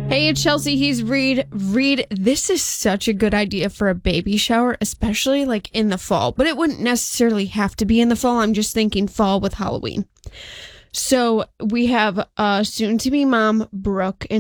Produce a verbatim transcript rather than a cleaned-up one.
Hey, it's Chelsea. He's Reed. Reed, this is such a good idea for a baby shower, especially like in the fall. But it wouldn't necessarily have to be in the fall. I'm just thinking fall with Halloween. So we have uh, soon-to-be mom, Brooke, and